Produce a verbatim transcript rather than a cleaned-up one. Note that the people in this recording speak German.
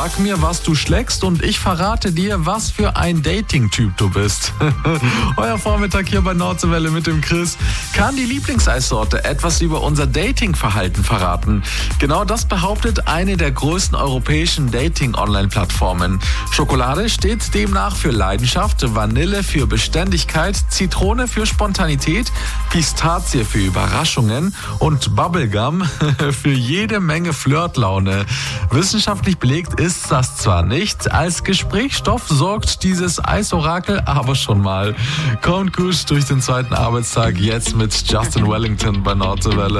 Sag mir, was du schlägst und ich verrate dir, was für ein Dating-Typ du bist. Euer Vormittag hier bei Nordseewelle mit dem Chris. Kann die Lieblingseissorte etwas über unser Dating-Verhalten verraten? Genau das behauptet eine der größten europäischen Dating-Online-Plattformen. Schokolade steht demnach für Leidenschaft, Vanille für Beständigkeit, Zitrone für Spontanität, Pistazie für Überraschungen und Bubblegum für jede Menge Flirtlaune. Wissenschaftlich belegt ist das zwar nicht, als Gesprächsstoff sorgt dieses Eisorakel aber schon mal. Kommt gut durch den zweiten Arbeitstag jetzt mit Justin Wellington bei Nordseewelle.